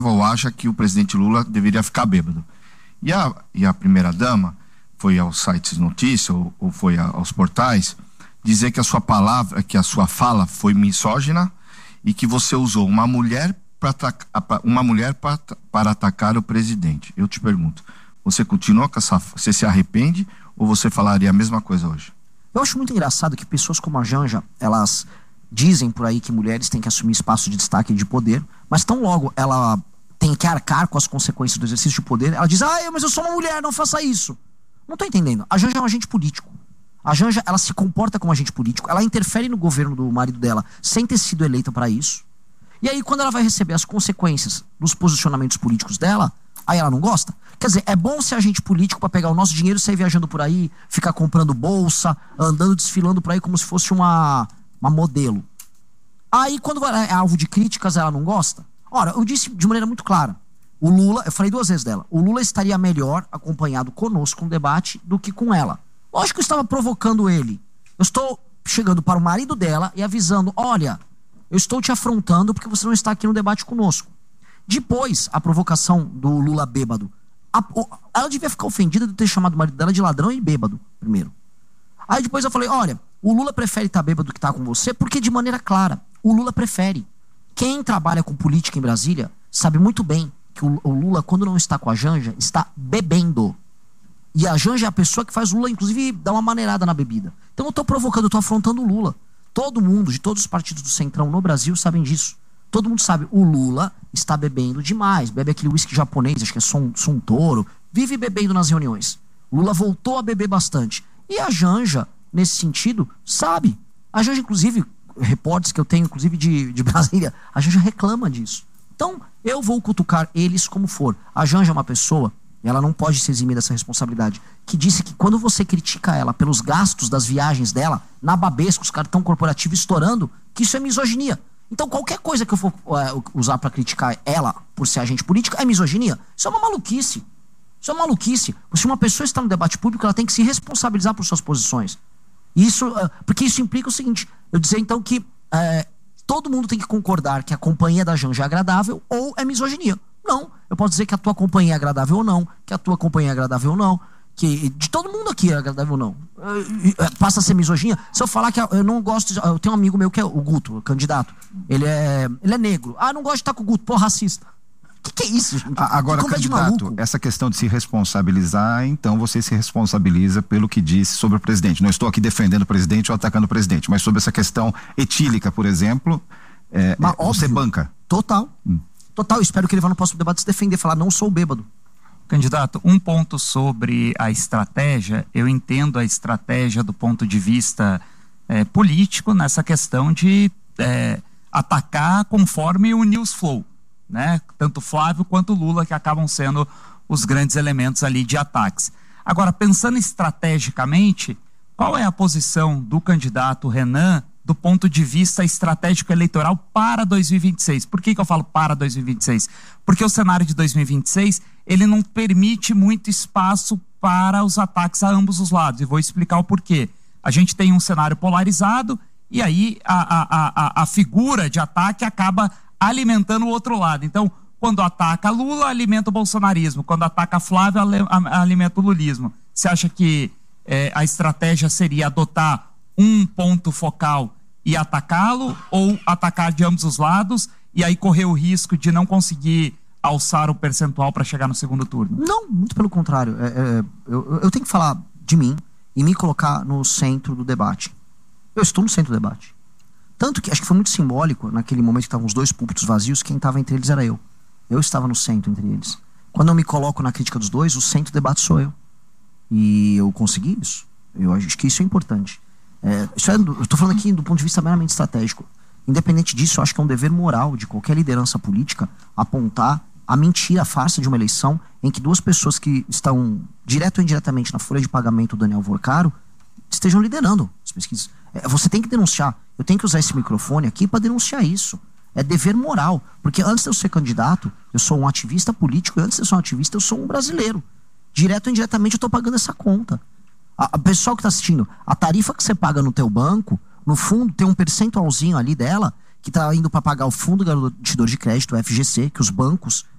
ou acha que o presidente Lula deveria ficar bêbado. E a primeira-dama foi aos sites de notícia ou foi aos portais dizer que a sua palavra, que a sua fala foi misógina e que você usou uma mulher para atacar o presidente. Eu te pergunto, você continua com essa... Você se arrepende ou você falaria a mesma coisa hoje? Eu acho muito engraçado que pessoas como a Janja, elas dizem por aí que mulheres têm que assumir espaço de destaque e de poder, mas tão logo ela tem que arcar com as consequências do exercício de poder, ela diz, mas eu sou uma mulher, não faça isso. Não tô entendendo. A Janja é um agente político. A Janja, ela se comporta como agente político, ela interfere no governo do marido dela sem ter sido eleita para isso. E aí, quando ela vai receber as consequências dos posicionamentos políticos dela, aí ela não gosta. Quer dizer, é bom ser agente político para pegar o nosso dinheiro e sair viajando por aí, ficar comprando bolsa, andando, desfilando por aí como se fosse uma modelo. Aí, quando é alvo de críticas, ela não gosta. Ora, eu disse de maneira muito clara, o Lula, eu falei 2 vezes dela, o Lula estaria melhor acompanhado conosco no debate do que com ela. Lógico que eu estava provocando ele. Eu estou chegando para o marido dela e avisando, olha, eu estou te afrontando porque você não está aqui no debate conosco. Depois, a provocação do Lula bêbado. Ela devia ficar ofendida de ter chamado o marido dela de ladrão e bêbado, primeiro. Aí depois eu falei, olha, o Lula prefere estar bêbado do que estar com você, porque de maneira clara, o Lula prefere. Quem trabalha com política em Brasília sabe muito bem que o Lula, quando não está com a Janja, está bebendo. E a Janja é a pessoa que faz o Lula, inclusive, dar uma maneirada na bebida. Então eu tô provocando, eu tô afrontando o Lula. Todo mundo, de todos os partidos do Centrão no Brasil, sabem disso. Todo mundo sabe, o Lula está bebendo demais. Bebe aquele uísque japonês, acho que é Suntory. Vive bebendo nas reuniões. O Lula voltou a beber bastante. E a Janja, nesse sentido, sabe. A Janja, inclusive, repórteres que eu tenho, inclusive de Brasília, a Janja reclama disso. Então, eu vou cutucar eles como for. A Janja é uma pessoa, e ela não pode se eximir dessa responsabilidade, que disse que quando você critica ela pelos gastos das viagens dela, na Babesco, os cartão corporativo estourando, que isso é misoginia. Então qualquer coisa que eu for usar pra criticar ela por ser agente política é misoginia. Isso é uma maluquice. Isso é uma maluquice. Se uma pessoa está no debate público, ela tem que se responsabilizar por suas posições. Isso, porque isso implica o seguinte, eu dizer então que todo mundo tem que concordar que a companhia da Janja é agradável ou é misoginia. Não, eu posso dizer que a tua companhia é agradável ou não, que a tua companhia é agradável ou não, que de todo mundo aqui é agradável ou não. Passa a ser misoginia. Se eu falar que eu não gosto, eu tenho um amigo meu que é o Guto, o candidato. Ele é negro. Ah, não gosto de estar com o Guto, pô, racista. Que é isso, gente? Agora, candidato, essa questão de se responsabilizar, então você se responsabiliza pelo que disse sobre o presidente. Não estou aqui defendendo o presidente ou atacando o presidente, mas sobre essa questão etílica, por exemplo, você banca. Total. Total, espero que ele vá no próximo debate se defender, falar, não sou bêbado. Candidato, um ponto sobre a estratégia, eu entendo a estratégia do ponto de vista político nessa questão de atacar conforme o news flow, né? Tanto Flávio quanto Lula, que acabam sendo os grandes elementos ali de ataques. Agora, pensando estrategicamente, qual é a posição do candidato Renan do ponto de vista estratégico eleitoral para 2026. Por que eu falo para 2026? Porque o cenário de 2026, ele não permite muito espaço para os ataques a ambos os lados. E vou explicar o porquê. A gente tem um cenário polarizado e aí a figura de ataque acaba alimentando o outro lado. Então, quando ataca Lula, alimenta o bolsonarismo. Quando ataca Flávio, alimenta o lulismo. Você acha que a estratégia seria adotar um ponto focal e atacá-lo, ou atacar de ambos os lados e aí correr o risco de não conseguir alçar o percentual para chegar no segundo turno? Não, muito pelo contrário. Eu tenho que falar de mim e me colocar no centro do debate. Eu estou no centro do debate. Tanto que acho que foi muito simbólico, naquele momento que estavam os dois púlpitos vazios, quem estava entre eles era eu. Eu estava no centro entre eles. Quando eu me coloco na crítica dos dois, o centro do debate sou eu. E eu consegui isso. Eu acho que isso é importante. Eu estou falando aqui do ponto de vista meramente estratégico. Independente disso, eu acho que é um dever moral de qualquer liderança política apontar a mentira, a farsa de uma eleição em que duas pessoas que estão direto ou indiretamente na folha de pagamento do Daniel Vorcaro estejam liderando as pesquisas. Você tem que denunciar. Eu tenho que usar esse microfone aqui para denunciar isso. É dever moral. Porque antes de eu ser candidato, eu sou um ativista político, e antes de eu ser um ativista, eu sou um brasileiro. Direto ou indiretamente eu estou pagando essa conta. A pessoal que está assistindo, a tarifa que você paga no teu banco, no fundo tem um percentualzinho ali dela que está indo para pagar o Fundo Garantidor de Crédito, o FGC, que os bancos